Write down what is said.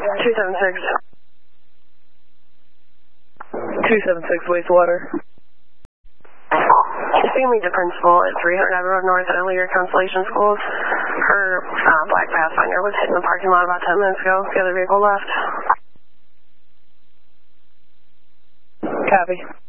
276. 276 wastewater. See me, the principal at 300 Abbey Road North at Illear Constellation Schools. Her black Pathfinder was hit in the parking lot about 10 minutes ago. The other vehicle left. Copy.